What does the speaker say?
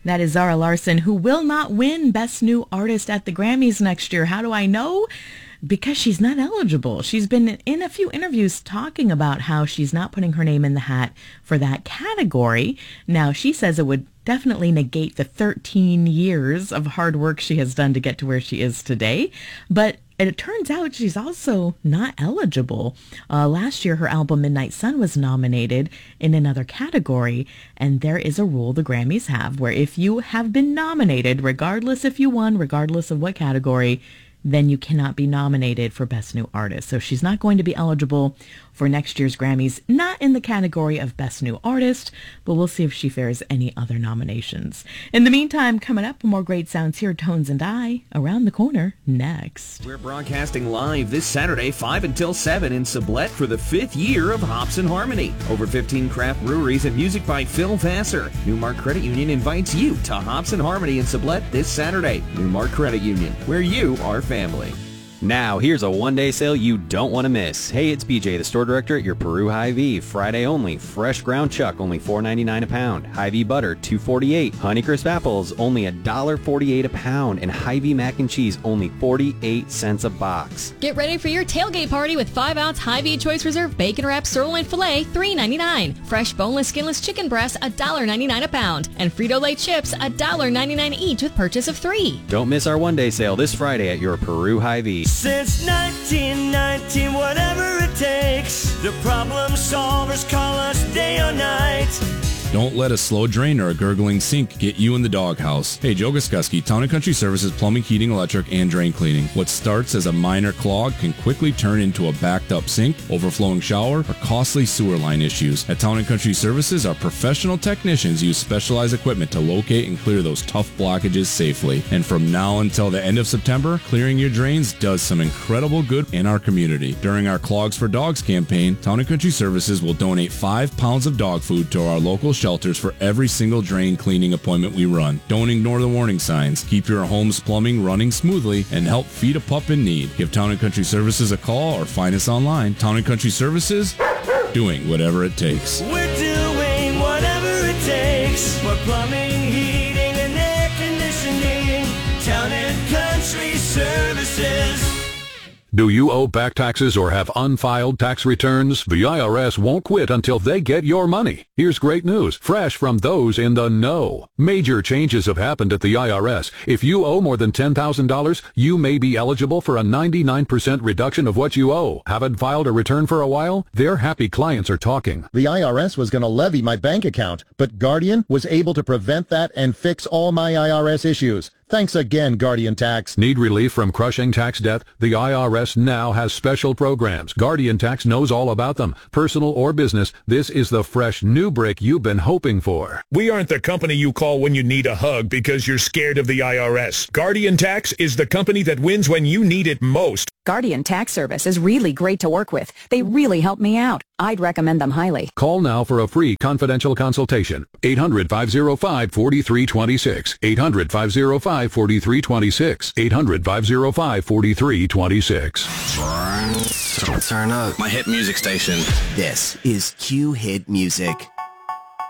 That is Zara Larsson, who will not win Best New Artist at the Grammys next year. How do I know? Because she's not eligible. She's been in a few interviews talking about how she's not putting her name in the hat for that category. Now, she says it would definitely negate the 13 years of hard work she has done to get to where she is today. But it turns out she's also not eligible. Last year, her album Midnight Sun was nominated in another category, and there is a rule the Grammys have where if you have been nominated, regardless if you won, regardless of what category, then you cannot be nominated for Best New Artist. So she's not going to be eligible for next year's Grammys, not in the category of Best New Artist, but we'll see if she fares any other nominations. In the meantime, coming up, more great sounds here, Tones and I, Around the Corner, next. We're broadcasting live this Saturday, 5 until 7 in Sublette for the 5th year of Hops and Harmony. Over 15 craft breweries and music by Phil Vassar. Newmark Credit Union invites you to Hops and Harmony in Sublette this Saturday. Newmark Credit Union, where you are family. Now, here's a one-day sale you don't want to miss. Hey, it's BJ, the store director at your Peru Hy-Vee. Friday only. Fresh ground chuck, only $4.99 a pound. Hy-Vee butter, $2.48. Honeycrisp apples, only $1.48 a pound. And Hy-Vee mac and cheese, only 48 cents a box. Get ready for your tailgate party with 5-ounce Hy-Vee Choice Reserve Bacon Wrapped Sirloin Filet, $3.99. Fresh boneless, skinless chicken breasts, $1.99 a pound. And Frito-Lay chips, $1.99 each with purchase of 3. Don't miss our one-day sale this Friday at your Peru Hy-Vee. Since 1919, whatever it takes, the problem solvers call us day or night. Don't let a slow drain or a gurgling sink get you in the doghouse. Hey, Joe Goskuski, Town & Country Services Plumbing, Heating, Electric, and Drain Cleaning. What starts as a minor clog can quickly turn into a backed-up sink, overflowing shower, or costly sewer line issues. At Town & Country Services, our professional technicians use specialized equipment to locate and clear those tough blockages safely. And from now until the end of September, clearing your drains does some incredible good in our community. During our Clogs for Dogs campaign, Town & Country Services will donate 5 pounds of dog food to our local shelters for every single drain cleaning appointment we run. Don't ignore the warning signs. Keep your home's plumbing running smoothly and help feed a pup in need. Give Town & Country Services a call or find us online. Town & Country Services, doing whatever it takes. We're doing whatever it takes for plumbing, heating, and air conditioning. Town & Country Services. Do you owe back taxes or have unfiled tax returns? The IRS won't quit until they get your money. Here's great news, fresh from those in the know. Major changes have happened at the IRS. If you owe more than $10,000, you may be eligible for a 99% reduction of what you owe. Haven't filed a return for a while? Their happy clients are talking. The IRS was going to levy my bank account, but Guardian was able to prevent that and fix all my IRS issues. Thanks again, Guardian Tax. Need relief from crushing tax debt? The IRS now has special programs. Guardian Tax knows all about them. Personal or business, this is the fresh new break you've been hoping for. We aren't the company you call when you need a hug because you're scared of the IRS. Guardian Tax is the company that wins when you need it most. Guardian Tax Service is really great to work with. They really help me out. I'd recommend them highly. Call now for a free confidential consultation. 800-505-4326. 800-505-4326. 800-505-4326. Turn up. My hit music station. This is Q Hit Music.